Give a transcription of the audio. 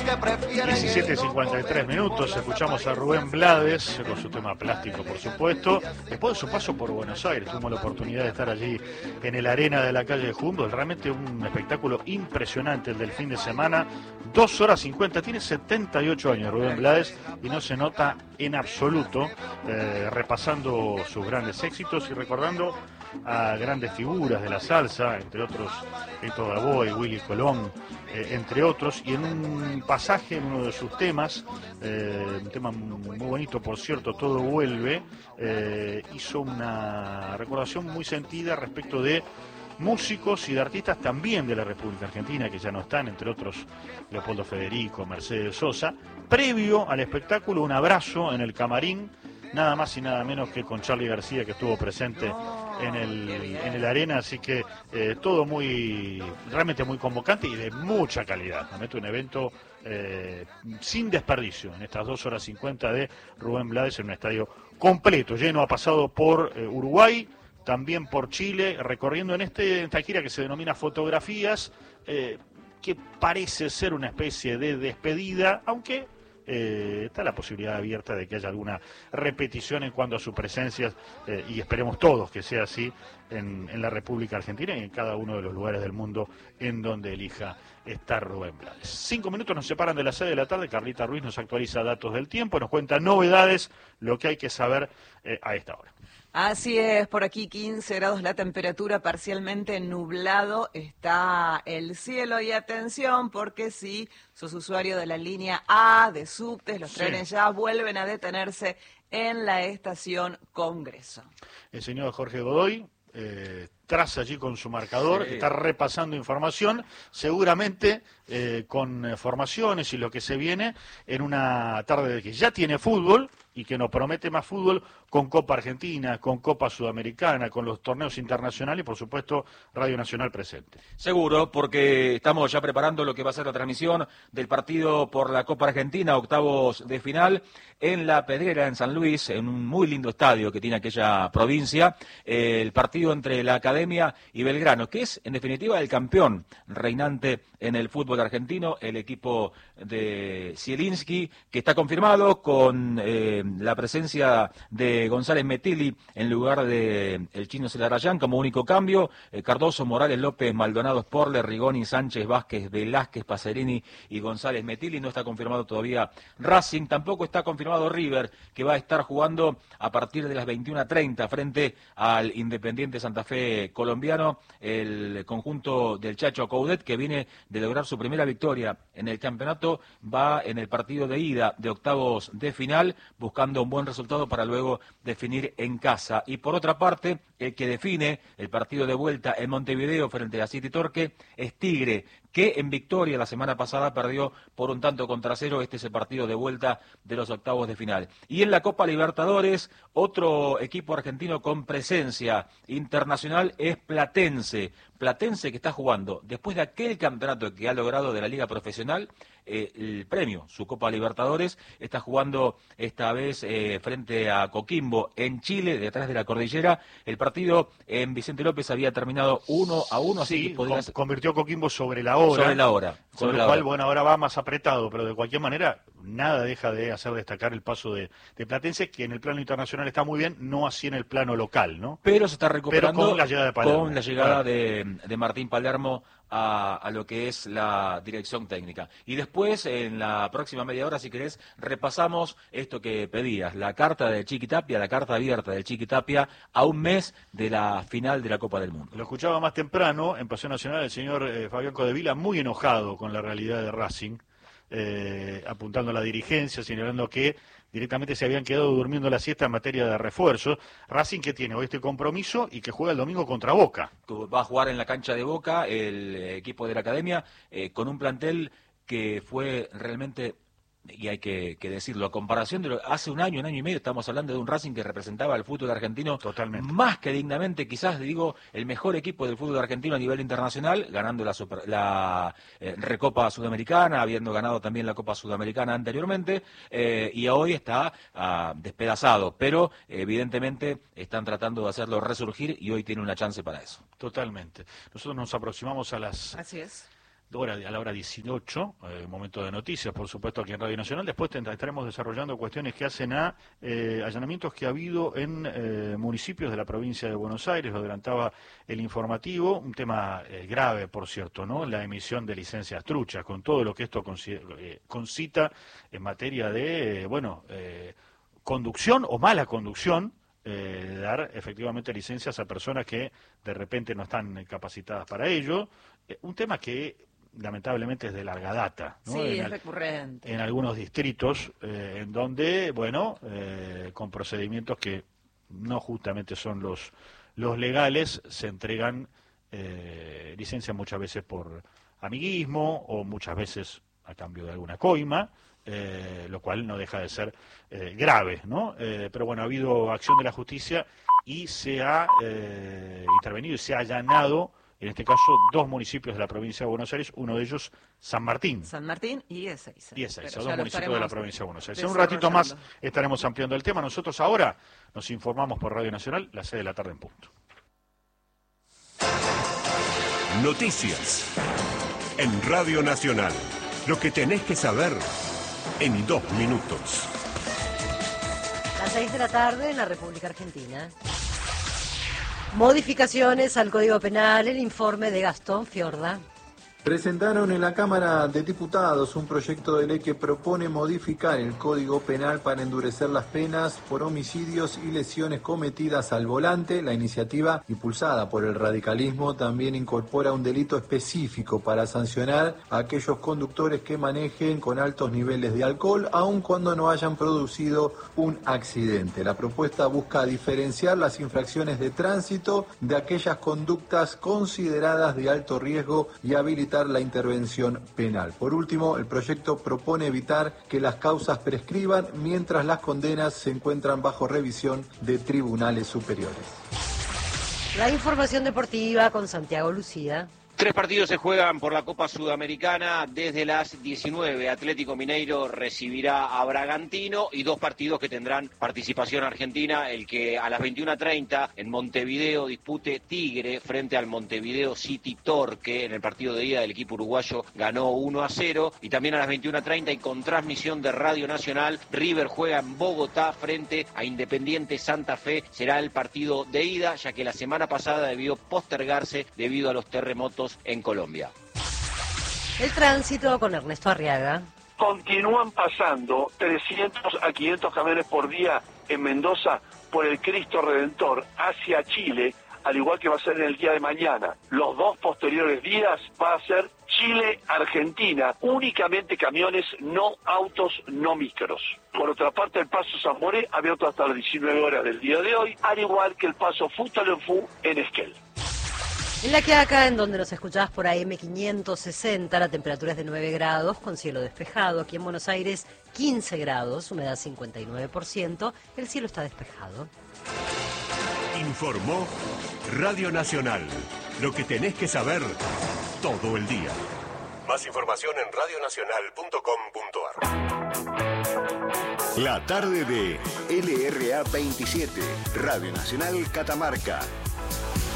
17:53, escuchamos a Rubén Blades con su tema Plástico, por supuesto. Después de su paso por Buenos Aires, tuvimos la oportunidad de estar allí en el Arena de la calle de Humboldt. Realmente un espectáculo impresionante el del fin de semana. 2 horas 50, tiene 78 años Rubén Blades y no se nota en absoluto, repasando sus grandes éxitos y recordando a grandes figuras de la salsa, entre otros Héctor Lavoe, Willy Colón, entre otros, y en un pasaje, en uno de sus temas, un tema muy bonito, por cierto, Todo Vuelve, hizo una recordación muy sentida respecto de músicos y de artistas también de la República Argentina, que ya no están, entre otros Leopoldo Federico, Mercedes Sosa. Previo al espectáculo, un abrazo en el camarín, nada más y nada menos que con Charly García, que estuvo presente en el Arena, así que todo realmente muy convocante y de mucha calidad. Realmente un evento sin desperdicio en estas 2 horas 50 de Rubén Blades en un estadio completo, lleno. Ha pasado por Uruguay, también por Chile, recorriendo en esta gira que se denomina Fotografías, que parece ser una especie de despedida, aunque está la posibilidad abierta de que haya alguna repetición en cuanto a su presencia, y esperemos todos que sea así en la República Argentina y en cada uno de los lugares del mundo en donde elija estar Rubén Blades. 5 minutos nos separan de las 6 de la tarde. Carlita Ruiz nos actualiza datos del tiempo, nos cuenta novedades, lo que hay que saber a esta hora. Así es, por aquí 15 grados la temperatura, parcialmente nublado está el cielo, y atención porque si sos usuario de la línea A de subtes, los trenes ya vuelven a detenerse en la estación Congreso. El señor Jorge Godoy traza allí con su marcador, está repasando información, seguramente con formaciones y lo que se viene en una tarde que ya tiene fútbol y que nos promete más fútbol, con Copa Argentina, con Copa Sudamericana, con los torneos internacionales y por supuesto Radio Nacional presente. Seguro, porque estamos ya preparando lo que va a ser la transmisión del partido por la Copa Argentina, octavos de final, en La Pedrera, en San Luis, en un muy lindo estadio que tiene aquella provincia, el partido entre la Academia y Belgrano, que es en definitiva el campeón reinante en el fútbol argentino, el equipo de Zielinski, que está confirmado con la presencia de González Metilli en lugar de el Chino Celarayán como único cambio, Cardoso, Morales, López, Maldonado, Sporler, Rigoni, Sánchez, Vázquez, Velázquez, Pacerini y González Metilli. No está confirmado todavía Racing, tampoco está confirmado River, que va a estar jugando a partir de las 21:30 frente al Independiente Santa Fe colombiano, el conjunto del Chacho Coudet, que viene de lograr su primera victoria en el campeonato, va en el partido de ida de octavos de final, buscando un buen resultado para luego definir en casa. Y por otra parte, el que define el partido de vuelta en Montevideo frente a City Torque es Tigre, que en Victoria la semana pasada perdió por 1-0. Este es el partido de vuelta de los octavos de final. Y en la Copa Libertadores, otro equipo argentino con presencia internacional es Platense. Platense, que está jugando, después de aquel campeonato que ha logrado de la Liga Profesional, el premio, su Copa Libertadores, está jugando esta vez frente a Coquimbo en Chile, detrás de la cordillera. El partido en Vicente López había terminado 1-1, así que convirtió Coquimbo sobre la hora. Sobre la hora. Con lo cual, bueno, ahora va más apretado, pero de cualquier manera, nada deja de hacer destacar el paso de Platense, que en el plano internacional está muy bien, no así en el plano local, ¿no? Pero se está recuperando con la llegada de Palermo. Con la llegada de Martín Palermo a lo que es la dirección técnica. Y después, en la próxima media hora, si querés, repasamos esto que pedías, la carta de Chiqui Tapia, la carta abierta del Chiqui Tapia a un mes de la final de la Copa del Mundo. Lo escuchaba más temprano en Pasión Nacional el señor Fabián Codevila, muy enojado con la realidad de Racing, apuntando a la dirigencia, señalando que directamente se habían quedado durmiendo la siesta en materia de refuerzos. Racing, que tiene hoy este compromiso y que juega el domingo contra Boca. Va a jugar en la cancha de Boca el equipo de la Academia, con un plantel que fue realmente, y hay que decirlo, a comparación de hace un año y medio, estamos hablando de un Racing que representaba al fútbol argentino totalmente, más que dignamente, quizás digo, el mejor equipo del fútbol argentino a nivel internacional, ganando la Recopa Sudamericana, habiendo ganado también la Copa Sudamericana anteriormente, y hoy está despedazado, pero evidentemente están tratando de hacerlo resurgir y hoy tiene una chance para eso. Totalmente. Nosotros nos aproximamos a las... Así es. a la hora 18, momento de noticias, por supuesto, aquí en Radio Nacional. Después estaremos desarrollando cuestiones que hacen a allanamientos que ha habido en municipios de la provincia de Buenos Aires. Lo adelantaba el informativo, un tema grave, por cierto, ¿no? La emisión de licencias truchas, con todo lo que esto concita en materia de, conducción o mala conducción, dar efectivamente licencias a personas que de repente no están capacitadas para ello. Un tema que lamentablemente es de larga data, ¿no? Sí, es recurrente. En algunos distritos, en donde, con procedimientos que no justamente son los legales, se entregan licencias muchas veces por amiguismo o muchas veces a cambio de alguna coima, lo cual no deja de ser grave, ¿no? Pero bueno, ha habido acción de la justicia y se ha intervenido y se ha allanado, en este caso, 2 municipios de la provincia de Buenos Aires, uno de ellos San Martín. San Martín y Ezeiza. Y Ezeiza, 2 municipios de la provincia de Buenos Aires. En un ratito más estaremos ampliando el tema. Nosotros ahora nos informamos por Radio Nacional, las 6 de la tarde en punto. Noticias en Radio Nacional. Lo que tenés que saber en 2 minutos. Las 6 de la tarde en la República Argentina. Modificaciones al Código Penal, el informe de Gastón Fiorda. Presentaron en la Cámara de Diputados un proyecto de ley que propone modificar el Código Penal para endurecer las penas por homicidios y lesiones cometidas al volante. La iniciativa, impulsada por el radicalismo, también incorpora un delito específico para sancionar a aquellos conductores que manejen con altos niveles de alcohol, aun cuando no hayan producido un accidente. La propuesta busca diferenciar las infracciones de tránsito de aquellas conductas consideradas de alto riesgo y habilitar la intervención penal. Por último, el proyecto propone evitar que las causas prescriban mientras las condenas se encuentran bajo revisión de tribunales superiores. La información deportiva con Santiago Lucía. 3 partidos se juegan por la Copa Sudamericana desde las 19. Atlético Mineiro recibirá a Bragantino y 2 partidos que tendrán participación argentina. El que a las 21:30 en Montevideo dispute Tigre frente al Montevideo City Torque. En el partido de ida del equipo uruguayo ganó 1-0. Y también a las 21:30 y con transmisión de Radio Nacional, River juega en Bogotá frente a Independiente Santa Fe. Será el partido de ida, ya que la semana pasada debió postergarse debido a los terremotos en Colombia. El tránsito con Ernesto Arriaga. Continúan pasando 300 a 500 camiones por día en Mendoza por el Cristo Redentor hacia Chile, al igual que va a ser en el día de mañana. Los 2 posteriores días va a ser Chile-Argentina, únicamente camiones, no autos, no micros. Por otra parte, el paso San Moré abierto hasta las 19 horas del día de hoy, al igual que el paso Futalofú en Esquel. En La Quiaca, en donde nos escuchás por AM 560, la temperatura es de 9 grados, con cielo despejado. Aquí en Buenos Aires, 15 grados, humedad 59%, el cielo está despejado. Informó Radio Nacional. Lo que tenés que saber todo el día. Más información en radionacional.com.ar. La tarde de LRA 27, Radio Nacional Catamarca.